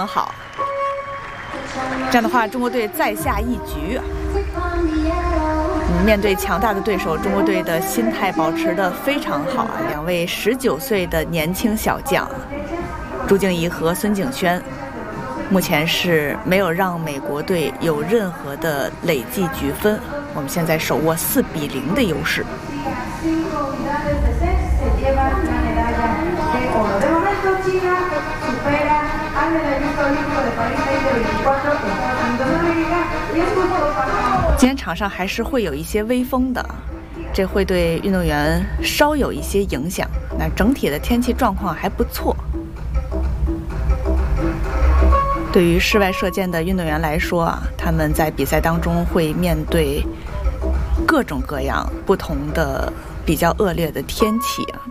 常好。这样的话，中国队再下一局。面对强大的对手，中国队的心态保持得非常好啊！两位19岁的年轻小将，朱静怡和孙景轩，目前是没有让美国队有任何的累计局分。我们现在手握4比0的优势。今天场上还是会有一些微风的，这会对运动员稍有一些影响。那整体的天气状况还不错。对于室外射箭的运动员来说啊，他们在比赛当中会面对各种各样不同的比较恶劣的天气啊。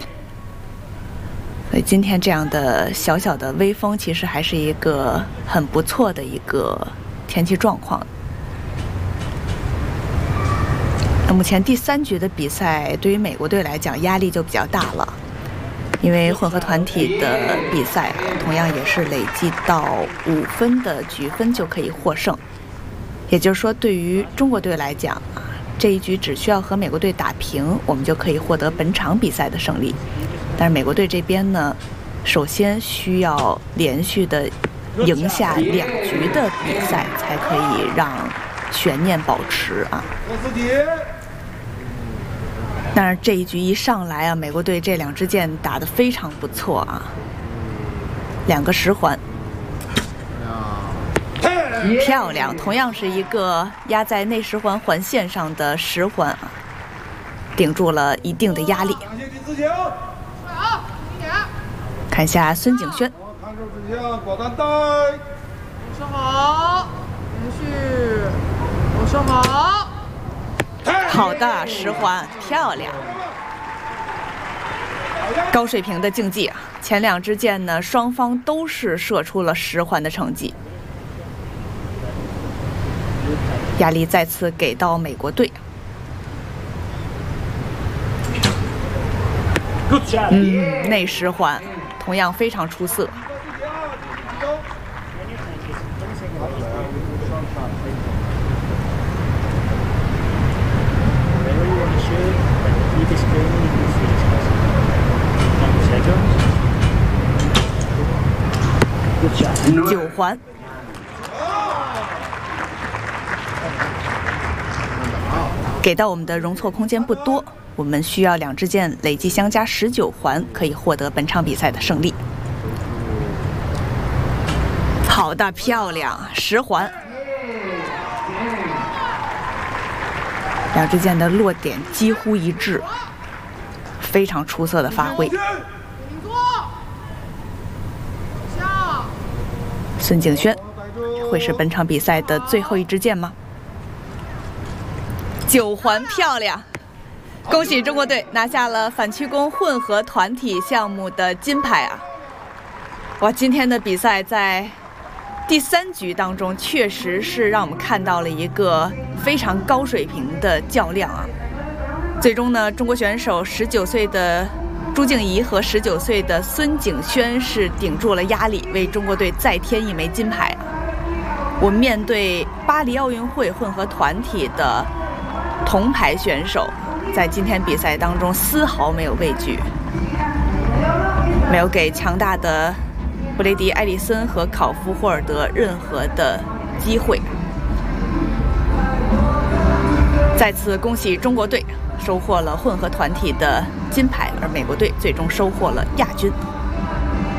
所以今天这样的小小的微风，其实还是一个很不错的一个天气状况。那目前第3局的比赛，对于美国队来讲压力就比较大了，因为混合团体的比赛啊，同样也是累计到5分的局分就可以获胜。也就是说，对于中国队来讲啊，这一局只需要和美国队打平，我们就可以获得本场比赛的胜利。但是美国队这边呢，首先需要连续的赢下2局的比赛，才可以让悬念保持啊。但是这一局一上来啊，美国队这2支箭打得非常不错啊，2个10环，漂亮！同样是一个压在内10环环线上的10环啊，顶住了一定的压力。看一下孙景轩， 手好，连续，手好， 好的10环，漂亮！高水平的竞技啊，前2支箭呢，双方都是射出了10环的成绩，压力再次给到美国队。内10环同样非常出色。9环，给到我们的容错空间不多，我们需要2支箭累计相加19环，可以获得本场比赛的胜利。好的，漂亮，10环，2支箭的落点几乎一致，非常出色的发挥。孙景轩会是本场比赛的最后1支箭吗？9环，漂亮！恭喜中国队拿下了反曲弓混合团体项目的金牌啊！哇，今天的比赛在第3局当中，确实是让我们看到了一个非常高水平的较量啊！最终呢，中国选手19岁的朱静怡和19岁的孙景轩是顶住了压力，为中国队再添1枚金牌啊！我们面对巴黎奥运会混合团体的铜牌选手，在今天比赛当中丝毫没有畏惧，没有给强大的布雷迪·埃里森和考夫·霍尔德任何的机会。再次恭喜中国队收获了混合团体的金牌，而美国队最终收获了亚军。